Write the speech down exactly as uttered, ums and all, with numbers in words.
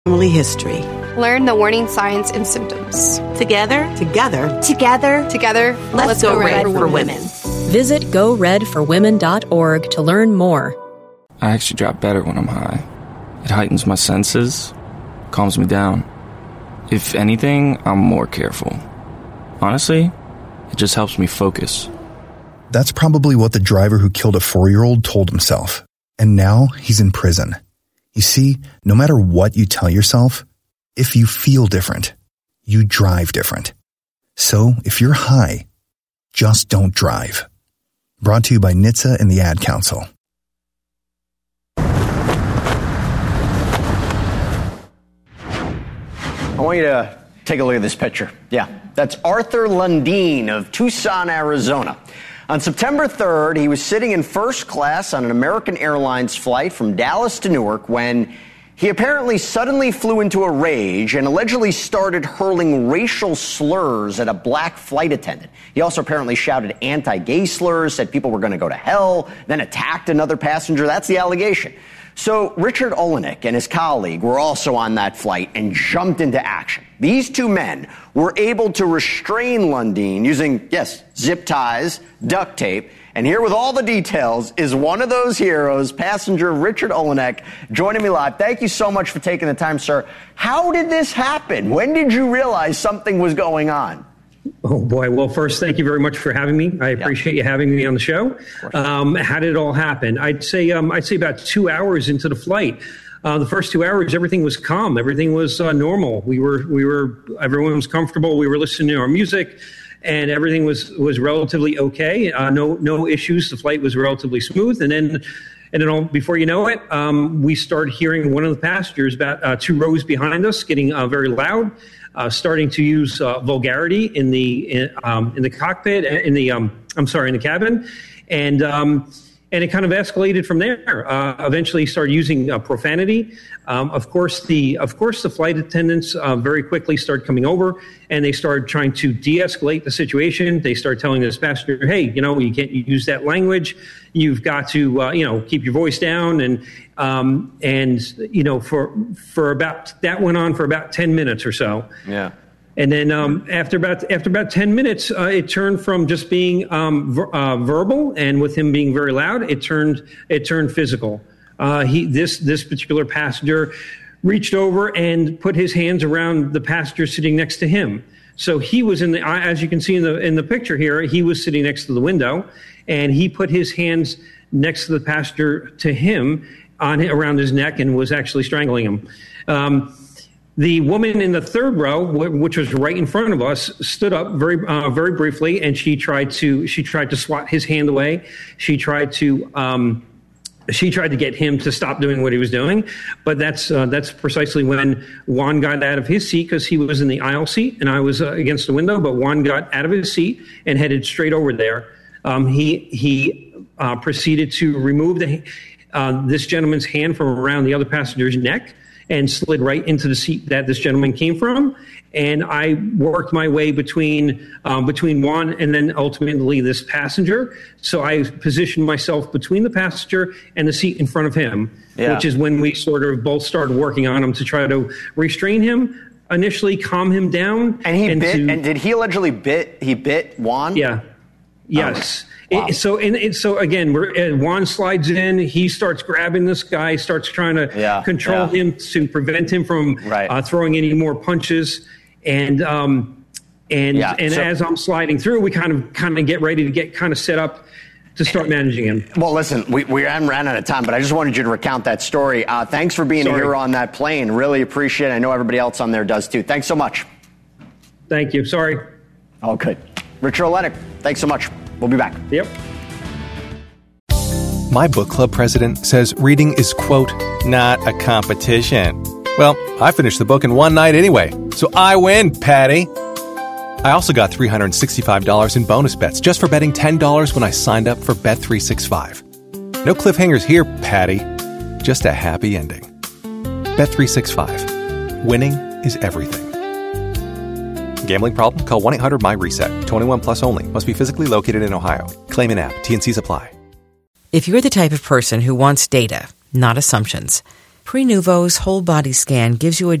Family history. Learn the warning signs and symptoms. Together, together, together, together, let's, let's go, go red, red for women. women. Visit go red for women dot org to learn more. I actually drop better when I'm high. It heightens my senses, calms me down. If anything, I'm more careful. Honestly, it just helps me focus. That's probably what the driver who killed a four-year-old told himself. And now he's in prison. You see, no matter what you tell yourself, if you feel different, you drive different. So if you're high, just don't drive. Brought to you by N H T S A and the Ad Council. I want you to take a look at this picture. Yeah, that's Arthur Lundeen of Tucson, Arizona. On September third, he was sitting in first class on an American Airlines flight from Dallas to Newark when he apparently suddenly flew into a rage and allegedly started hurling racial slurs at a black flight attendant. He also apparently shouted anti-gay slurs, said people were going to go to hell, then attacked another passenger. That's the allegation. So Richard Olenek and his colleague were also on that flight and jumped into action. These two men were able to restrain Lundeen using, yes, zip ties, duct tape. And here with all the details is one of those heroes, passenger Richard Olenek, joining me live. Thank you so much for taking the time, sir. How did this happen? When did you realize something was going on? Oh, boy. Well, first, thank you very much for having me. I appreciate yeah. you having me on the show. Um, how did it all happen? I'd say um, I'd say about two hours into the flight. Uh, the first two hours, everything was calm. Everything was uh, normal. We were we were everyone was comfortable. We were listening to our music, and everything was was relatively okay. Uh, no no issues. The flight was relatively smooth. And then and then all, before you know it, um, we started hearing one of the passengers about uh, two rows behind us getting uh, very loud. Uh, starting to use uh, vulgarity in the in, um, in the cockpit, in the um, I'm sorry, in the cabin, and um, and it kind of escalated from there. Uh, eventually, started using uh, profanity. Um, of course, the of course the flight attendants uh, very quickly started coming over, and they started trying to de-escalate the situation. They started telling this passenger, "Hey, you know, you can't use that language. You've got to, uh, you know, keep your voice down." And um, and you know, for for about that went on for about ten minutes or so. Yeah. And then um, after about after about ten minutes, uh, it turned from just being um, ver- uh, verbal, and with him being very loud, it turned it turned physical. Uh, he this this particular passenger reached over and put his hands around the passenger sitting next to him. So he was in the, as you can see in the in the picture here, he was sitting next to the window, and he put his hands next to the passenger to him on around his neck and was actually strangling him. Um, The woman in the third row, which was right in front of us, stood up very, uh, very briefly, and she tried to she tried to swat his hand away. She tried to um, she tried to get him to stop doing what he was doing. But that's uh, that's precisely when Juan got out of his seat, because he was in the aisle seat and I was uh, against the window. But Juan got out of his seat and headed straight over there. Um, he he uh, proceeded to remove the uh, this gentleman's hand from around the other passenger's neck and slid right into the seat that this gentleman came from. And I worked my way between um, between Juan and then ultimately this passenger. So I positioned myself between the passenger and the seat in front of him, yeah. which is when we sort of both started working on him to try to restrain him, initially calm him down. And he and bit, to, and did he allegedly bit, he bit Juan? Yeah. Yes. Oh. Wow. It, so, and it, so again, we're, uh, Juan slides in. He starts grabbing this guy, starts trying to yeah, control yeah. him to prevent him from right. uh, throwing any more punches. And um, and yeah. and so, as I'm sliding through, we kind of kind of get ready to get kind of set up to start managing him. Well, listen, we we ran out of time, but I just wanted you to recount that story. Uh, thanks for being Sorry. a hero on that plane. Really appreciate it. I know everybody else on there does too. Thanks so much. Thank you. Sorry. Oh, good. Richard Olenek, thanks so much. We'll be back. Yep. My book club president says reading is, quote, not a competition. Well, I finished the book in one night anyway, so I win, Patty. I also got three hundred sixty-five dollars in bonus bets just for betting ten dollars when I signed up for Bet three sixty-five. No cliffhangers here, Patty. Just a happy ending. Bet three sixty-five. Winning is everything. Gambling problem? Call one eight hundred my reset. twenty-one plus only. Must be physically located in Ohio. Claim in app. T and C's apply. If you're the type of person who wants data, not assumptions, Prenuvo's whole body scan gives you a